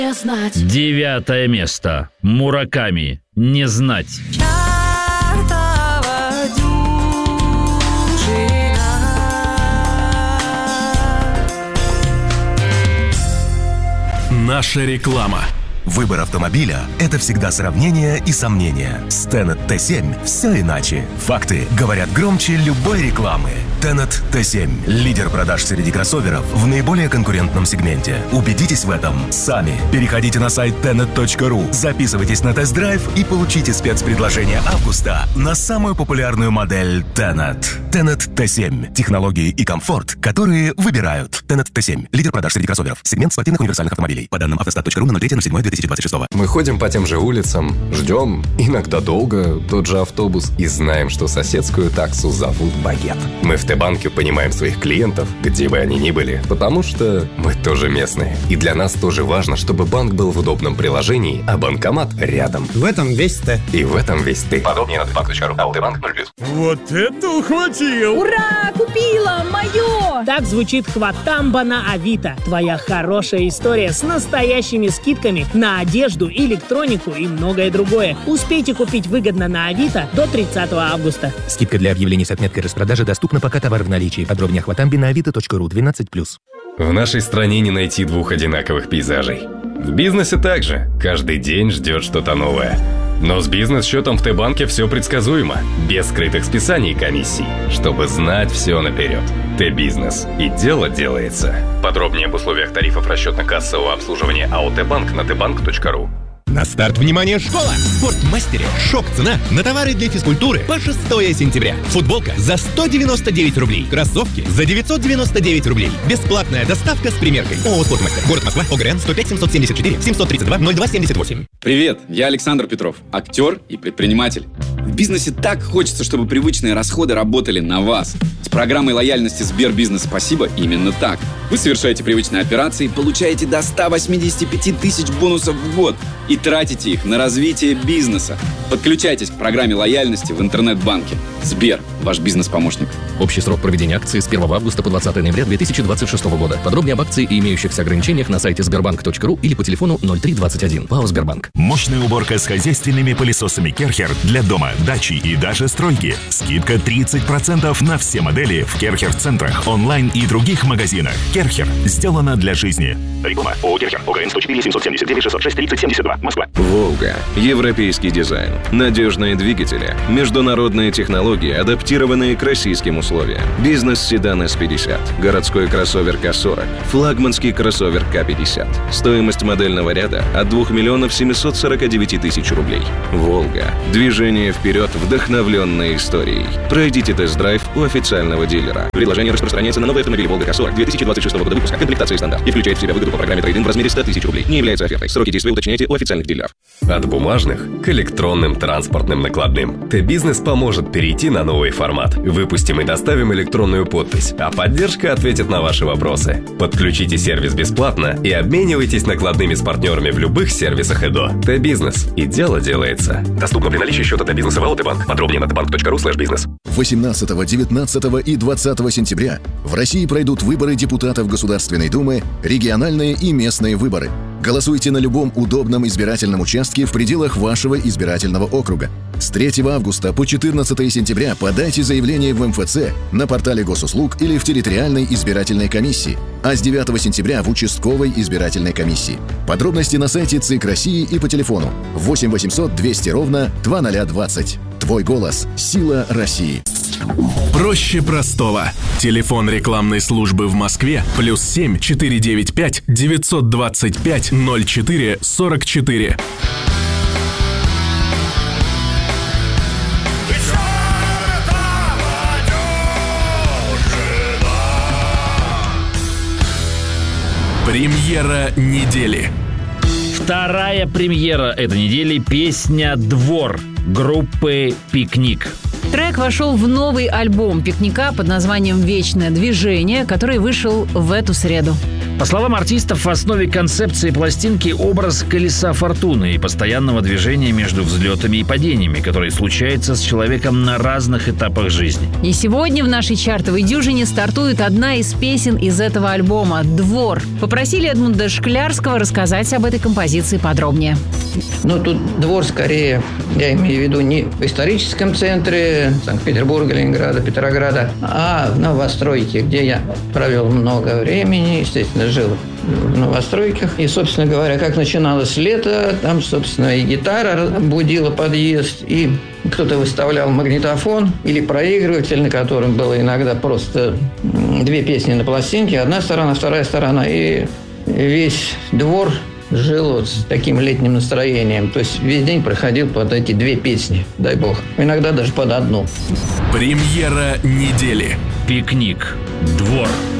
9 место. Мураками. Не знать. Наша реклама. Выбор автомобиля – это всегда сравнение и сомнения. С Tenet T7 все иначе. Факты говорят громче любой рекламы. Tenet T7 – лидер продаж среди кроссоверов в наиболее конкурентном сегменте. Убедитесь в этом сами. Переходите на сайт tenet.ru, записывайтесь на тест-драйв и получите спецпредложение августа на самую популярную модель Tenet. Tenet T7 – технологии и комфорт, которые выбирают. Tenet T7 – лидер продаж среди кроссоверов. Сегмент спортивных универсальных автомобилей. По данным автостат.ру на 03.07.2026. Мы ходим по тем же улицам, ждем, иногда долго, тот же автобус и знаем, что соседскую таксу зовут Багет. Мы в Т-банке понимаем своих клиентов, где бы они ни были, потому что мы тоже местные. И для нас тоже важно, чтобы банк был в удобном приложении, а банкомат рядом. В этом весь Т. И в этом весь ты. Подробнее на tbank.ru. А у Т-банк 0+. Вот это ухватил! Ура! Купила! Мое! Так звучит Хватамба на Авито. Твоя хорошая история с настоящими скидками на одежду, электронику и многое другое. Успейте купить выгодно на Авито до 30 августа. Скидка для объявлений с отметкой распродажи доступна, пока товар в наличии. Подробнее о Хватамбе на avito.ru 12+. В нашей стране не найти двух одинаковых пейзажей. В бизнесе также. Каждый день ждет что-то новое. Но с бизнес-счетом в Т-банке все предсказуемо. Без скрытых списаний и комиссий. Чтобы знать все наперед. Т-бизнес. И дело делается. Подробнее об условиях тарифов расчетно-кассового обслуживания АО Т-банк на tbank.ru. На старт, внимание, школа! В Спортмастере шок-цена на товары для физкультуры по 6 сентября. Футболка за 199 рублей. Кроссовки за 999 рублей. Бесплатная доставка с примеркой. ООО «Спортмастер». Город Москва. ОГРН 105 774 732 02 78. Привет, я Александр Петров, актер и предприниматель. В бизнесе так хочется, чтобы привычные расходы работали на вас. С программой лояльности Сбербизнес «Спасибо» именно так. Вы совершаете привычные операции, получаете до 185 тысяч бонусов в год и тратите их на развитие бизнеса. Подключайтесь к программе лояльности в интернет-банке. Сбер, ваш бизнес-помощник. Общий срок проведения акции с 1 августа по 20 ноября 2026 года. Подробнее об акции и имеющихся ограничениях на сайте sberbank.ru или по телефону 0321. ПАО «Сбербанк». Мощная уборка с хозяйственными пылесосами Керхер для дома, дачи и даже стройки. Скидка 30% на все модели в Керхер-центрах, онлайн и других магазинах. Керхер. Сделано для жизни. Реклама. ООО «Керхер». ОГРН 104 779 606 30 72. Москва. «Волга». Европейский дизайн. Надежные двигатели. Международные технологии, адаптированные к российским условиям. Бизнес-седан С-50. Городской кроссовер К-40. Флагманский кроссовер К-50. Стоимость модельного ряда от 2 миллионов 749 тысяч рублей. «Волга». Движение вперед, вдохновленное историей. Пройдите тест-драйв у официального дилера. Предложение распространяется на новый автомобиль «Волга К-40» 2026 года выпуска. Комплектация стандарт. И включает в себя выгоду по программе трейд-ин в размере 100 тысяч рублей. Не является офертой. Сроки действия уточняйте у официальных дилеров. От бумажных к электронным транспортным накладным. Т-бизнес поможет перейти на новый формат. Выпустим и доставим электронную подпись, а поддержка ответит на ваши вопросы. Подключите сервис бесплатно и обменивайтесь накладными с партнерами в любых сервисах ЭДО. Т-бизнес. И дело делается. Доступно при наличии счета Т-бизнеса в АО Т-банк. Подробнее на tbank.ru/бизнес. 18, 19 и 20 сентября в России пройдут выборы депутатов Государственной Думы, региональные и местные выборы. Голосуйте на любом удобном избирательном участке в пределах вашего избирательного округа. С 3 августа по 14 сентября подайте заявление в МФЦ, на портале госуслуг или в территориальной избирательной комиссии, а с 9 сентября в участковой избирательной комиссии. Подробности на сайте ЦИК России и по телефону 8 800 200 ровно 2020. Твой голос – сила России. Проще простого. Телефон рекламной службы в Москве +7 495 925 04 44. Премьера недели. Вторая премьера этой недели – песня «Двор» группы «Пикник». Трек вошел в новый альбом «Пикника» под названием «Вечное движение», который вышел в эту среду. По словам артистов, в основе концепции пластинки образ колеса фортуны и постоянного движения между взлетами и падениями, которые случаются с человеком на разных этапах жизни. И сегодня в нашей чартовой дюжине стартует одна из песен из этого альбома «Двор». Попросили Эдмунда Шклярского рассказать об этой композиции подробнее. Тут двор скорее, я имею в виду, не в историческом центре Санкт-Петербурга, Ленинграда, Петрограда, а в новостройке, где я провел много времени, естественно, жил в новостройках. И, собственно говоря, как начиналось лето, там, собственно, и гитара будила подъезд, и кто-то выставлял магнитофон или проигрыватель, на котором было иногда просто 2 песни на пластинке, одна сторона, вторая сторона, и весь двор жил вот с таким летним настроением. То есть весь день проходил под эти 2 песни, дай бог. Иногда даже под одну. Премьера недели. Пикник. Двор.